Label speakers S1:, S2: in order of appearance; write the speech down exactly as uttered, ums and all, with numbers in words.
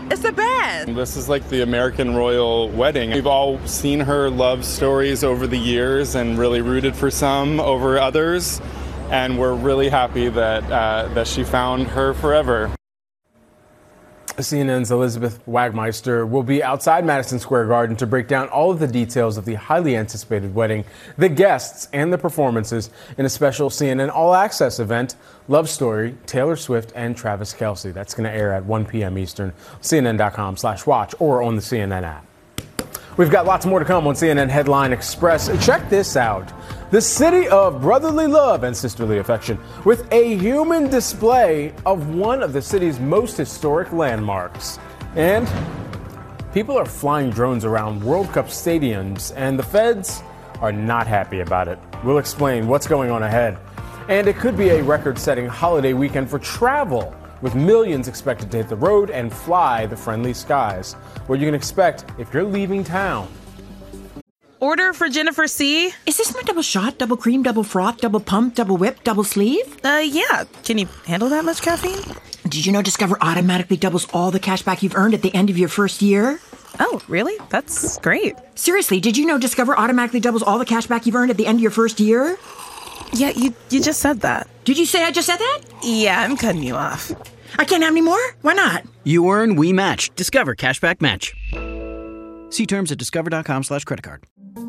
S1: It's the best.
S2: This is like the American royal wedding. We've all seen her love stories over the years and really rooted for some over others. And we're really happy that uh, that she found her forever.
S3: C N N's Elizabeth Wagmeister will be outside Madison Square Garden to break down all of the details of the highly anticipated wedding, the guests, and the performances in a special C N N All Access event, Love Story, Taylor Swift, and Travis Kelce. That's going to air at one p.m. Eastern, C N N dot com slash watch, or on the C N N app. We've got lots more to come on C N N Headline Express. Check this out. The city of brotherly love and sisterly affection with a human display of one of the city's most historic landmarks. And people are flying drones around World Cup stadiums, and the feds are not happy about it. We'll explain what's going on ahead. And it could be a record-setting holiday weekend for travel, with millions expected to hit the road and fly the friendly skies. What you can expect if you're leaving town.
S1: Order for Jennifer C.
S4: Is this my double shot, double cream, double froth, double pump, double whip, double sleeve?
S1: Uh, yeah. Can you handle that much caffeine?
S4: Did you know Discover automatically doubles all the cash back you've earned at the end of your first year?
S1: Oh, really? That's great.
S4: Seriously, did you know Discover automatically doubles all the cash back you've earned at the end of your first year?
S1: Yeah, you, you just said that.
S4: Did you say I just said that?
S1: Yeah, I'm cutting you off.
S4: I can't have any more? Why not?
S5: You earn, we match. Discover Cashback Match. See terms at discover dot com slash credit card.